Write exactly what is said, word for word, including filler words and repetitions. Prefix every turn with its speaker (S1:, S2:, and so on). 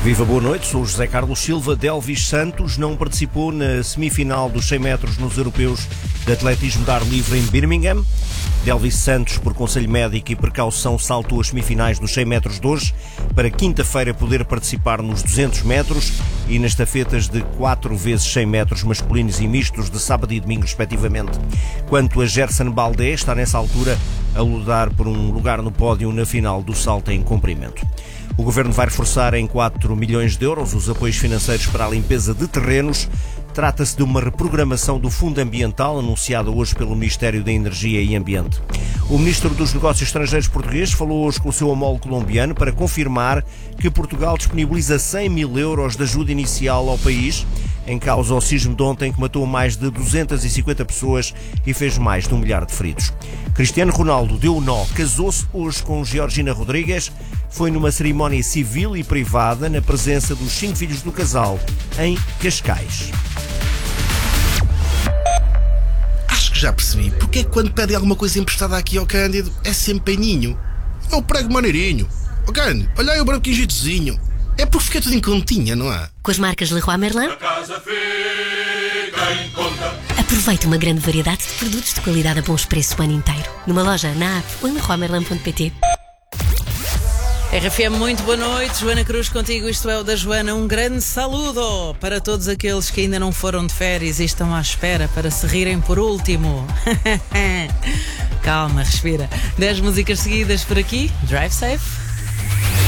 S1: Viva, boa noite, sou o José Carlos Silva. Delvis Santos não participou na semifinal dos cem metros nos europeus de atletismo de ar livre em Birmingham. Delvis Santos, por conselho médico e precaução, saltou as semifinais dos cem metros de hoje para quinta-feira poder participar nos duzentos metros e nas estafetas de quatro vezes cem metros masculinos e mistos de sábado e domingo, respectivamente. Quanto a Gerson Baldé, está nessa altura a lutar por um lugar no pódio na final do salto em comprimento. O Governo vai reforçar em quatro milhões de euros os apoios financeiros para a limpeza de terrenos. Trata-se de uma reprogramação do Fundo Ambiental, anunciada hoje pelo Ministério da Energia e Ambiente. O Ministro dos Negócios Estrangeiros português falou hoje com o seu homólogo colombiano para confirmar que Portugal disponibiliza cem mil euros de ajuda inicial ao país, em causa ao sismo de ontem que matou mais de duzentas e cinquenta pessoas e fez mais de um milhar de feridos. Cristiano Ronaldo deu o nó, casou-se hoje com Georgina Rodrigues. Foi numa cerimónia civil e privada, na presença dos cinco filhos do casal, em Cascais.
S2: Acho que já percebi porque é que quando pedem alguma coisa emprestada aqui ao Cândido é sempre paninho. É o prego maneirinho. Ó Cândido, olha aí o branquinho jeitozinho. É porque fica tudo em continha, não é?
S3: Com as marcas Leroy Merlin,
S4: A casa fica em conta.
S3: aproveite uma grande variedade de produtos de qualidade a bons preços o ano inteiro. Numa loja, na app ou em leroy merlin ponto pt.
S5: R F M, muito boa noite. Joana Cruz contigo, isto é o da Joana. Um grande saludo para todos aqueles que ainda não foram de férias e estão à espera para se rirem por último. Calma, respira. dez músicas seguidas por aqui. Drive safe.